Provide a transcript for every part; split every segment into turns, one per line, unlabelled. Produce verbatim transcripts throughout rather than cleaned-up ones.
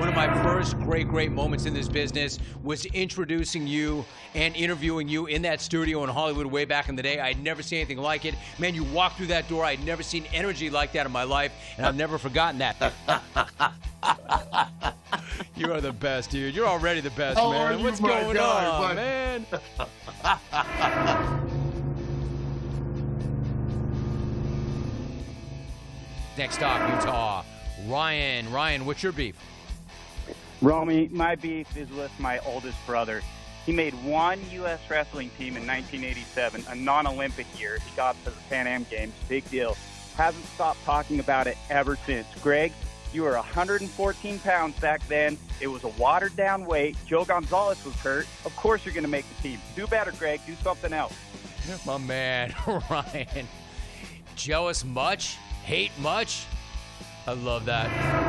One of my first great, great moments in this business was introducing you and interviewing you in that studio in Hollywood way back in the day. I'd never seen anything like it. Man, you walked through that door. I'd never seen energy like that in my life, and I've never forgotten that. You are the best, dude. You're already the best,
How
man.
are you,
What's
my
going
guy,
on,
bud?
man? Next stop, Utah. Ryan. Ryan, what's your beef?
Romy, my beef is with my oldest brother. He made one U S wrestling team in nineteen eighty-seven, a non-Olympic year. He got to the Pan Am Games. Big deal. Hasn't stopped talking about it ever since. Greg, you were one hundred fourteen pounds back then. It was a watered-down weight. Joe Gonzalez was hurt. Of course you're going to make the team. Do better, Greg. Do something else.
My man, Ryan. Jealous much? Hate much? I love that.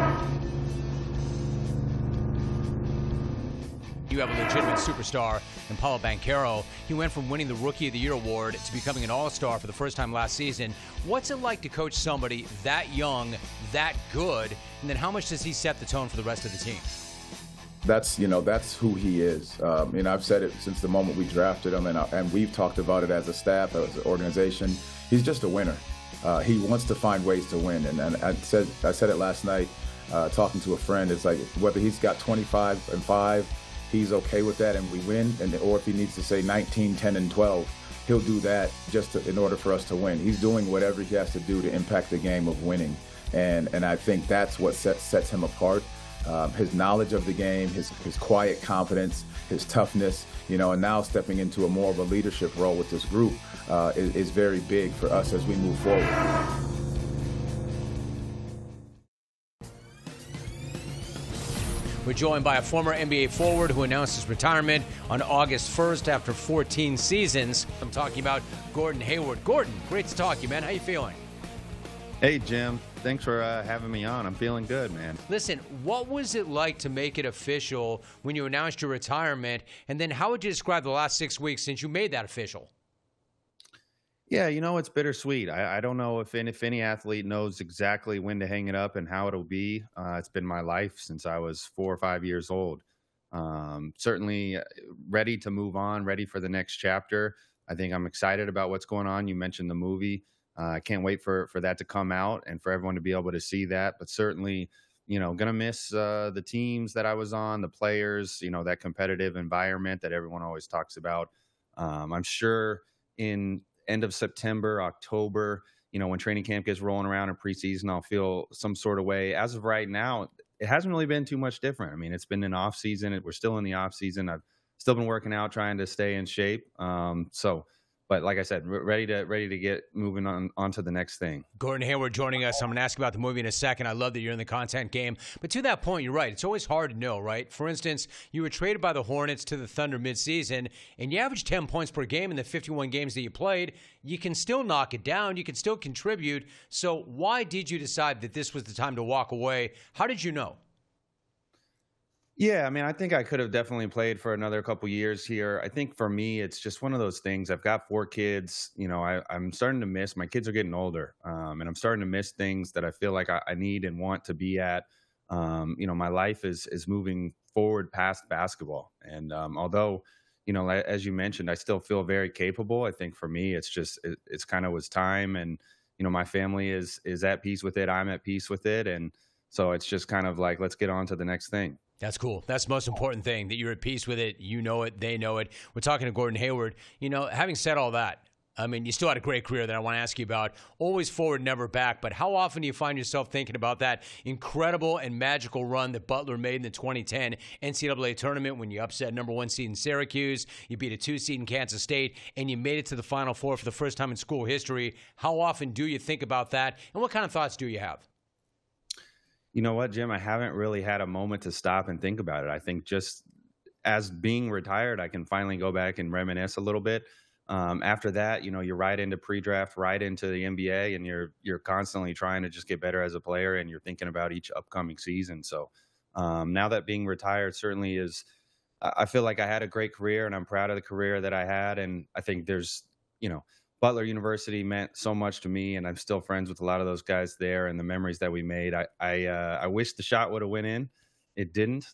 You have a legitimate superstar in Paulo Banchero. He went from winning the Rookie of the Year award to becoming an all-star for the first time last season. What's it like to coach somebody that young, that good, and then how much does he set the tone for the rest of the team?
That's, you know, that's who he is. Um, and I've said it since the moment we drafted him, and, and we've talked about it as a staff, as an organization. He's just a winner. Uh, he wants to find ways to win. And, and I said I said it last night, uh, talking to a friend. It's like whether he's got twenty-five and five, he's okay with that and we win. And or if he needs to say nineteen, ten, and twelve, he'll do that just to, in order for us to win. He's doing whatever he has to do to impact the game of winning. And and I think that's what set, sets him apart. Um, his knowledge of the game, his his quiet confidence, his toughness, you know, and now stepping into a more of a leadership role with this group uh, is, is very big for us as we move forward.
We're joined by a former N B A forward who announced his retirement on August first after fourteen seasons. I'm talking about Gordon Hayward. Gordon, great to talk to you, man. How you feeling?
Hey, Jim. Thanks for uh, having me on. I'm feeling good, man.
Listen, what was it like to make it official when you announced your retirement? And then how would you describe the last six weeks since you made that official?
Yeah, you know, it's bittersweet. I, I don't know if any, if any athlete knows exactly when to hang it up and how it'll be. Uh, it's been my life since I was four or five years old. Um, certainly ready to move on, ready for the next chapter. I think I'm excited about what's going on. You mentioned the movie. I uh, can't wait for, for that to come out and for everyone to be able to see that. But certainly, you know, going to miss uh, the teams that I was on, the players, you know, that competitive environment that everyone always talks about. Um, I'm sure in end of September, October, you know, when training camp gets rolling around in preseason, I'll feel some sort of way. As of right now, it hasn't really been too much different. I mean, it's been an off season. We're still in the off season. I've still been working out, trying to stay in shape. Um, so, But like I said, ready to ready to get moving on, on to the next thing.
Gordon Hayward joining us. I'm going to ask about the movie in a second. I love that you're in the content game. But to that point, you're right. It's always hard to know, right? For instance, you were traded by the Hornets to the Thunder midseason, and you averaged ten points per game in the fifty-one games that you played. You can still knock it down. You can still contribute. So why did you decide that this was the time to walk away? How did you know?
Yeah, I mean, I think I could have definitely played for another couple years here. I think for me, it's just one of those things. I've got four kids. You know, I, I'm starting to miss. My kids are getting older, um, and I'm starting to miss things that I feel like I, I need and want to be at. Um, you know, my life is is moving forward past basketball, and um, although, you know, as you mentioned, I still feel very capable. I think for me, it's just it, it's kind of was time, and you know, my family is is at peace with it. I'm at peace with it, and so it's just kind of like, let's get on to the next thing.
That's cool. That's the most important thing, that you're at peace with it. You know it. They know it. We're talking to Gordon Hayward. You know, having said all that, I mean, you still had a great career that I want to ask you about. Always forward, never back. But how often do you find yourself thinking about that incredible and magical run that Butler made in the twenty ten N C double A tournament when you upset number one seed in Syracuse, you beat a two seed in Kansas State, and you made it to the Final Four for the first time in school history? How often do you think about that, and what kind of thoughts do you have?
You know what, Jim? I haven't really had a moment to stop and think about it. I think just as being retired, I can finally go back and reminisce a little bit. Um, after that, you know, you're right into pre-draft, right into the N B A, and you're you're constantly trying to just get better as a player, and you're thinking about each upcoming season. So um, now that being retired certainly is, I feel like I had a great career, and I'm proud of the career that I had. And I think there's, you know, Butler University meant so much to me, and I'm still friends with a lot of those guys there, and the memories that we made. I I, uh, I wish the shot would have went in, it didn't.